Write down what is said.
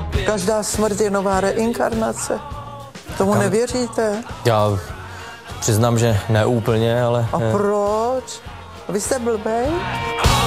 Každá smrt je nová reinkarnace. Tomu nevěříte? Já přiznám, že ne úplně, ale... A proč? Vy jste blbej?